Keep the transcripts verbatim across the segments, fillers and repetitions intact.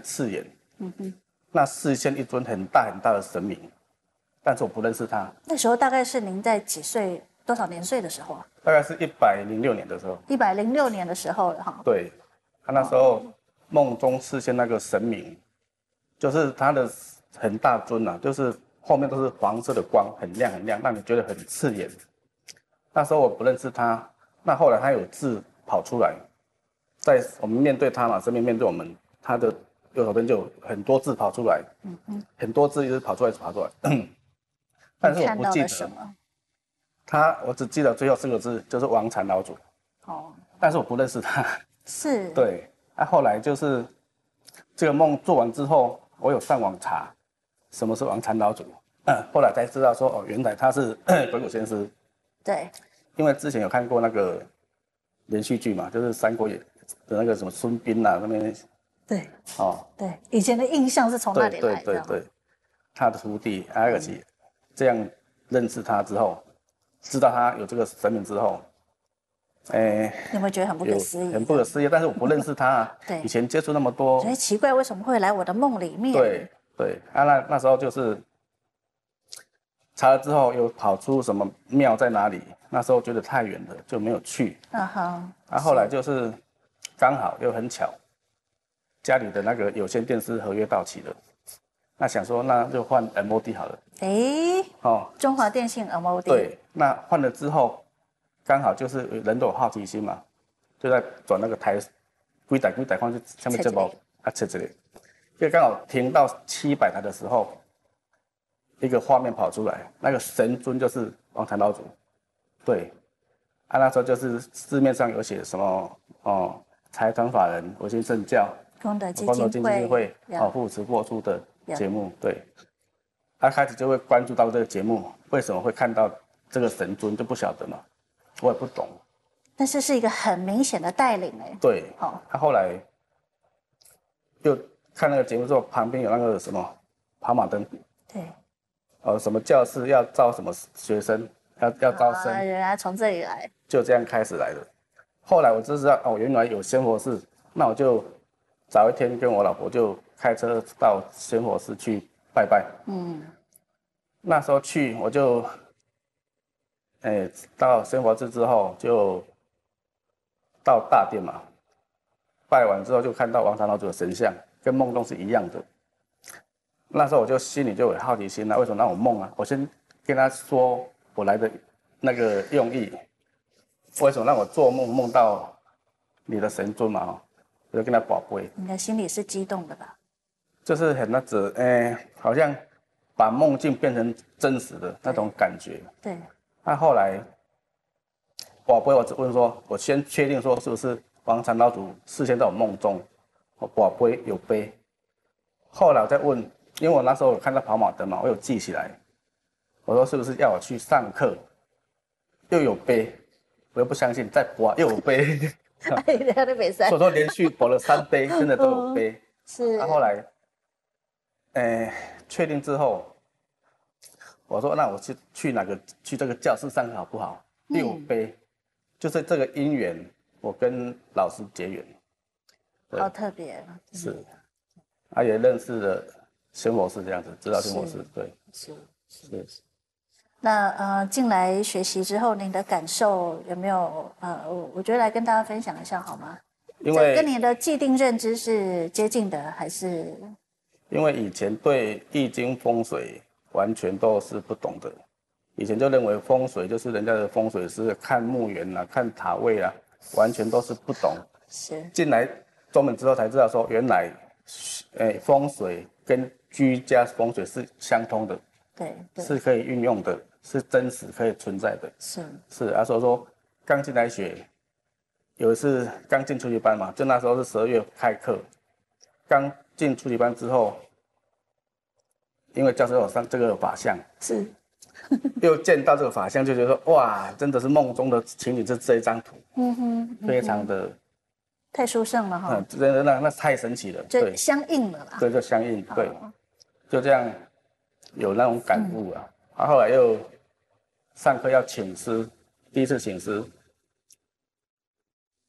刺眼， 嗯哼， 那视线一尊很大很大的神明，但是我不认识他。 那时候大概是您在几岁、多少年岁的时候啊？ 大概是一百零六年的时候。 一百零六年的时候了哈。 对，他那时候梦中视线那个神明，就是他的很大尊啊，就是后面都是黄色的光，很亮很亮，让你觉得很刺眼。那时候我不认识他，那后来他有字跑出来，在我们面对他嘛，正面面对我们，他的右手边就有很多字跑出来，嗯嗯，很多字一直跑出来跑出来，但是我不记得什么。他我只记得最后四个字就是王禅老祖，哦，但是我不认识他。 是， 对，啊，后来就是这个梦做完之后，我有上网查什么是王禅老祖，嗯，后来才知道说哦，原来他是鬼谷先师。 对， 因为之前有看过那个连续剧嘛，就是《三国演》的那个什么孙膑啊那边。 对，哦，对，以前的印象是从那里来的。 对对对对，他的徒弟阿尔奇，这样认识他之后，知道他有这个神明之后，哎， 有没有觉得很不可思议？ 很不可思议，但是我不认识他啊。 对， 以前接触那么多， 觉得奇怪，为什么会来我的梦里面？ 对对，啊，那那时候就是查了之后，又跑出什么庙在哪里，那时候觉得太远了，就没有去。嗯哼。啊，后来就是刚好又很巧，家里的那个有线电视合约到期了，那想说那就换 M O D 好了。 哎，哦，中华电信 M O D。 对，那换了之后，刚好就是人都有好奇心嘛，就在转那个台，几台几台看去下面这包啊切这里，就刚好停到七百台的时候，一个画面跑出来，那个神尊就是王禅老祖。对，啊那时候就是市面上有写什么哦，财团法人维新圣教。 功德基金会哦，扶持播出的节目，对，他开始就会关注到这个节目，为什么会看到这个神尊就不晓得嘛，我也不懂。 但是是一个很明显的带领哎。 对，好，他后来又看那个节目之后，旁边有那个什么跑马灯， 对， 呃，什么教室要招什么学生，要要招生， 原来从这里来， 就这样开始来的。后来我就知道哦，原来有仙佛寺，那我就。早一天跟我老婆就开车到仙佛寺去拜拜。嗯，那时候去我就，哎、欸，到仙佛寺之后就到大殿嘛，拜完之后就看到王禅老祖的神像，跟梦中是一样的。那时候我就心里就有好奇心了，为什么让我梦啊？我先跟他说我来的那个用意，为什么让我做梦梦到你的神尊嘛？我就跟他宝贝， 你的心里是激动的吧？ 就是很那种，哎、欸，好像把梦境变成真实的那种感觉。 对。 那后来，宝贝，我只问说，我先确定说是不是王禅老祖事先在我梦中，我宝贝有背。后来我再问，因为我那时候有看到跑马灯嘛，我有记起来。我说是不是要我去上课，又有背，我又不相信，再播又有背。 哎，他的比赛， 所以说连续播了三杯，真的都有杯。 是。 啊，后来，呃，确定之后，我说那我去去哪个去这个教室上课好不好？又有杯，就是这个因缘，我跟老师结缘。 好特别。 是，啊也认识了仙佛寺这样子，知道仙佛寺，对， 是是是。 那呃，进来学习之后，您的感受有没有呃？我我觉得来跟大家分享一下好吗？ 因为跟你的既定认知是接近的，还是？ 因为以前对易经风水完全都是不懂的，以前就认为风水就是人家的风水师看墓园啊、看塔位啊，完全都是不懂。 是。 进来中门之后才知道说，原来，诶，风水跟居家风水是相通的， 对，对， 是可以运用的。是真实可以存在的， 是是啊，所以说刚进来学，有一次刚进初级班嘛，就那时候是十二月开课，刚进初级班之后，因为教授有上这个法相， 是， 又见到这个法相，就觉得说哇，真的是梦中的情景，是这一张图， 嗯哼， 非常的太殊胜了哈， 嗯，真的那那太神奇了， 对，相应了啦， 对，就相应，对，就这样有那种感悟啊，啊，后来又。上课要请师，第一次请师，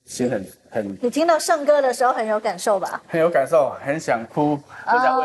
心很很你听到圣歌的时候很有感受吧？ 很有感受，很想哭，就像